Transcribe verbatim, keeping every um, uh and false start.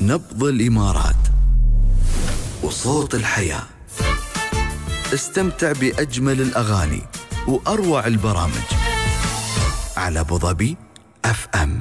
نبض الإمارات وصوت الحياة. استمتع بأجمل الأغاني وأروع البرامج على أبو ظبي أف أم.